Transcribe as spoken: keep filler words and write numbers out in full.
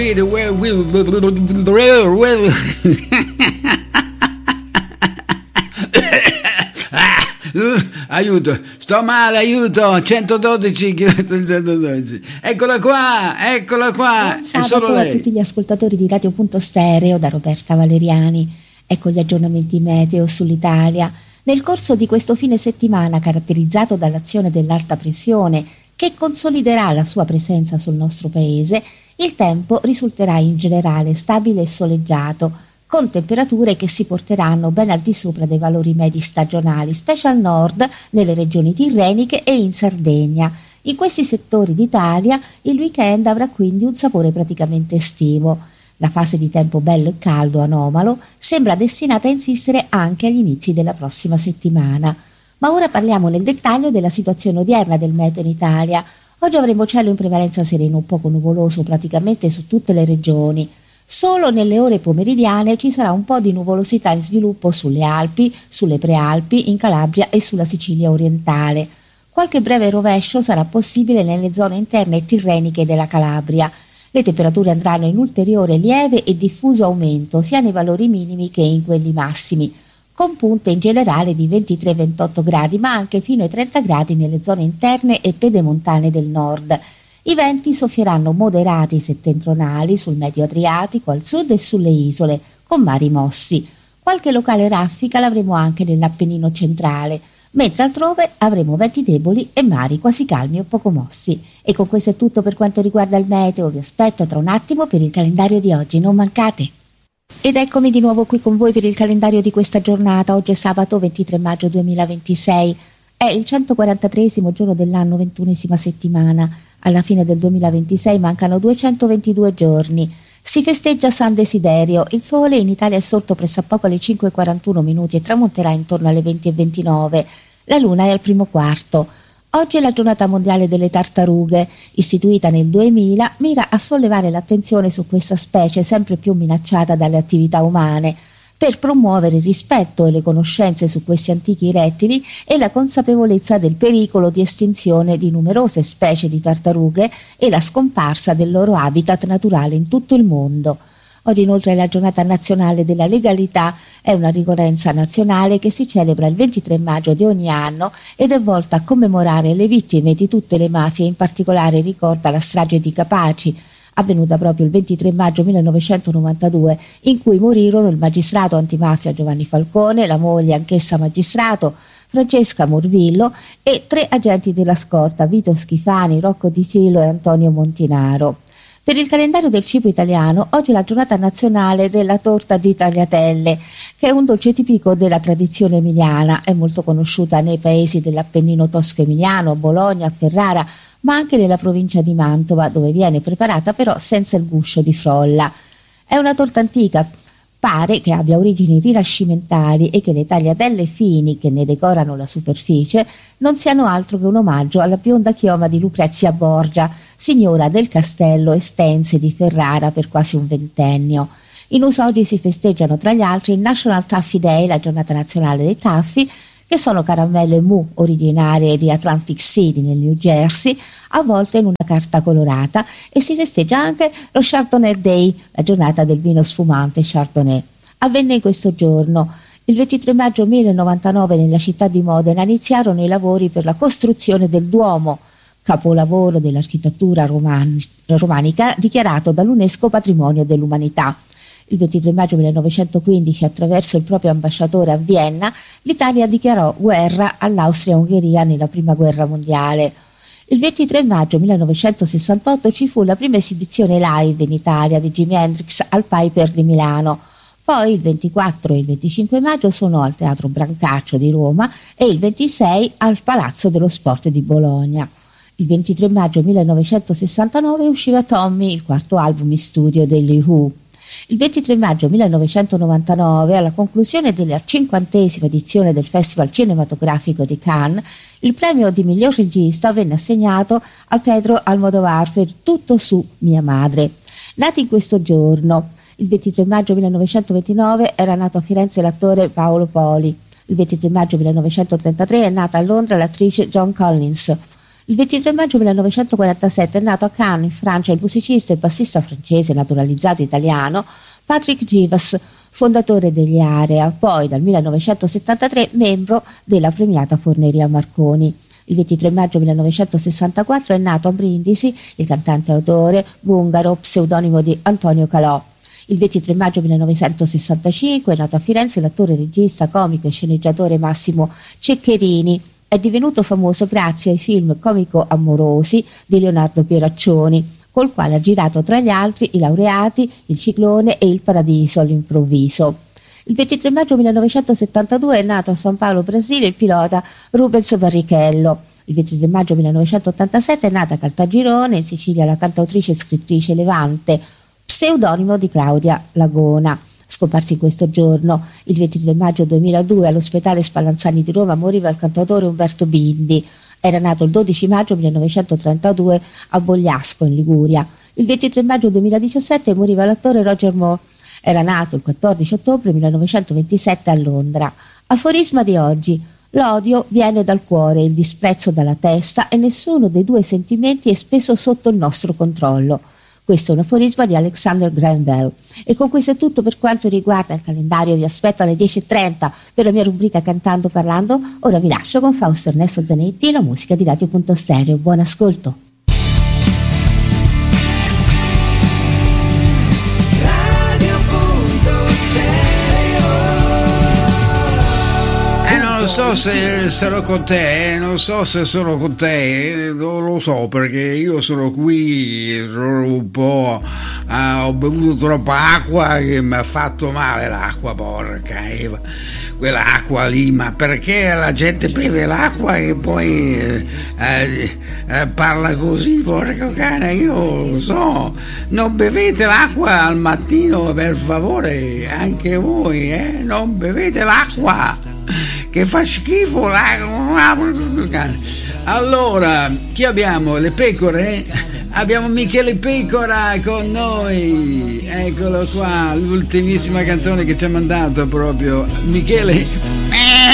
Aiuto, sto male, aiuto, centododici, centododici. Eccola qua, eccola qua. Buon sabato a tutti gli ascoltatori di Radio Punto Stereo da Roberta Valeriani. Ecco gli aggiornamenti meteo sull'Italia. Nel corso di questo fine settimana, caratterizzato dall'azione dell'alta pressione che consoliderà la sua presenza sul nostro paese, il tempo risulterà in generale stabile e soleggiato, con temperature che si porteranno ben al di sopra dei valori medi stagionali, specie al nord, nelle regioni tirreniche e in Sardegna. In questi settori d'Italia il weekend avrà quindi un sapore praticamente estivo. La fase di tempo bello e caldo anomalo sembra destinata a insistere anche agli inizi della prossima settimana. Ma ora parliamo nel dettaglio della situazione odierna del meteo in Italia. Oggi avremo cielo in prevalenza sereno, un poco nuvoloso praticamente su tutte le regioni. Solo nelle ore pomeridiane ci sarà un po' di nuvolosità in sviluppo sulle Alpi, sulle Prealpi, in Calabria e sulla Sicilia orientale. Qualche breve rovescio sarà possibile nelle zone interne e tirreniche della Calabria. Le temperature andranno in ulteriore lieve e diffuso aumento sia nei valori minimi che in quelli massimi, con punte in generale di ventitré ventotto gradi, ma anche fino ai trenta gradi nelle zone interne e pedemontane del nord. I venti soffieranno moderati settentrionali sul medio Adriatico, al sud e sulle isole, con mari mossi. Qualche locale raffica l'avremo anche nell'Appennino centrale, mentre altrove avremo venti deboli e mari quasi calmi o poco mossi. E con questo è tutto per quanto riguarda il meteo. Vi aspetto tra un attimo per il calendario di oggi, non mancate! Ed eccomi di nuovo qui con voi per il calendario di questa giornata. Oggi è sabato ventitré maggio duemilaventisei, è il centoquarantatreesimo giorno dell'anno, ventunesima settimana. Alla fine del duemilaventisei mancano duecentoventidue giorni. Si festeggia San Desiderio. Il sole in Italia è sorto pressappoco alle cinque e quarantuno minuti e tramonterà intorno alle venti e ventinove. La luna è al primo quarto. Oggi è la giornata mondiale delle tartarughe. Istituita nel duemila, mira a sollevare l'attenzione su questa specie sempre più minacciata dalle attività umane, per promuovere il rispetto e le conoscenze su questi antichi rettili e la consapevolezza del pericolo di estinzione di numerose specie di tartarughe e la scomparsa del loro habitat naturale in tutto il mondo. Oggi inoltre è la giornata nazionale della legalità, è una ricorrenza nazionale che si celebra il ventitré maggio di ogni anno ed è volta a commemorare le vittime di tutte le mafie, in particolare ricorda la strage di Capaci, avvenuta proprio il ventitré maggio millenovecentonovantadue, in cui morirono il magistrato antimafia Giovanni Falcone, la moglie anch'essa magistrato Francesca Morvillo e tre agenti della scorta, Vito Schifani, Rocco Di Cilo e Antonio Montinaro. Per il calendario del cibo italiano, oggi è la giornata nazionale della torta di tagliatelle, che è un dolce tipico della tradizione emiliana, è molto conosciuta nei paesi dell'Appennino tosco-emiliano, Bologna, Ferrara, ma anche nella provincia di Mantova, dove viene preparata però senza il guscio di frolla. È una torta antica, pare che abbia origini rinascimentali e che le tagliatelle fini che ne decorano la superficie non siano altro che un omaggio alla bionda chioma di Lucrezia Borgia, signora del castello Estense di Ferrara per quasi un ventennio. In uso oggi si festeggiano tra gli altri il National Taffy Day, la giornata nazionale dei taffi, che sono caramelle mou originarie di Atlantic City nel New Jersey, avvolte in una carta colorata, e si festeggia anche lo Chardonnay Day, la giornata del vino sfumante Chardonnay. Avvenne in questo giorno. Il ventitré maggio millenovanta-nove nella città di Modena iniziarono i lavori per la costruzione del Duomo, capolavoro dell'architettura roman- romanica dichiarato dall'UNESCO Patrimonio dell'Umanità. Il ventitré maggio millenovecentoquindici, attraverso il proprio ambasciatore a Vienna, l'Italia dichiarò guerra all'Austria-Ungheria nella Prima Guerra Mondiale. Il ventitré maggio millenovecentosessantotto ci fu la prima esibizione live in Italia di Jimi Hendrix al Piper di Milano. Poi il ventiquattro e il venticinque maggio sono al Teatro Brancaccio di Roma e il ventisei al Palazzo dello Sport di Bologna. Il ventitré maggio millenovecentosessantanove usciva Tommy, il quarto album in studio degli Who. Il ventitré maggio millenovecentonovantanove, alla conclusione della cinquantesima edizione del Festival Cinematografico di Cannes, il premio di miglior regista venne assegnato a Pedro Almodóvar per Tutto su mia madre. Nati in questo giorno, il ventitré maggio millenovecentoventinove era nato a Firenze l'attore Paolo Poli. Il ventitré maggio millenovecentotrentatré è nata a Londra l'attrice Joan Collins. Il ventitré maggio millenovecentoquarantasette è nato a Cannes, in Francia, il musicista e bassista francese naturalizzato italiano Patrick Givas, fondatore degli Area, poi dal millenovecentosettantatré membro della premiata Forneria Marconi. Il ventitré maggio millenovecentosessantaquattro è nato a Brindisi il cantante e autore bulgaro pseudonimo di Antonio Calò. Il ventitré maggio millenovecentosessantacinque è nato a Firenze l'attore, regista, comico e sceneggiatore Massimo Ceccherini. È divenuto famoso grazie ai film comico-amorosi di Leonardo Pieraccioni, col quale ha girato tra gli altri I Laureati, Il Ciclone e Il Paradiso all'improvviso. Il ventitré maggio millenovecentosettantadue è nato a San Paolo, Brasile, il pilota Rubens Barrichello. Il ventitré maggio millenovecentottantasette è nata a Caltagirone, in Sicilia, la cantautrice e scrittrice Levante, pseudonimo di Claudia Lagona. Scomparsi questo giorno, il ventitré maggio duemiladue, all'ospedale Spallanzani di Roma moriva il cantautore Umberto Bindi. Era nato il dodici maggio millenovecentotrentadue a Bogliasco, in Liguria. Il ventitré maggio duemiladiciassette moriva l'attore Roger Moore. Era nato il quattordici ottobre millenovecentoventisette a Londra. Aforisma di oggi: l'odio viene dal cuore, il disprezzo dalla testa e nessuno dei due sentimenti è spesso sotto il nostro controllo. Questo è un aforisma di Alexander Graham Bell. E con questo è tutto per quanto riguarda il calendario. Vi aspetto alle dieci e trenta per la mia rubrica Cantando Parlando. Ora vi lascio con Fausto Ernesto Zanetti e la musica di Radio Punto Stereo. Buon ascolto. Non so se sarò con te, eh? non so se sono con te, eh? non lo so, perché io sono qui, sono un po', eh, ho bevuto troppa acqua che mi ha fatto male l'acqua, porca Eva, quell'acqua lì, ma perché la gente beve l'acqua e poi eh, eh, eh, parla così, porca cane, io lo so, non bevete l'acqua al mattino, per favore, anche voi, eh? non bevete l'acqua che fa schifo l'acqua. Allora, chi abbiamo? Le pecore? Abbiamo Michele Pecora con noi, eccolo qua, l'ultimissima canzone che ci ha mandato proprio Michele.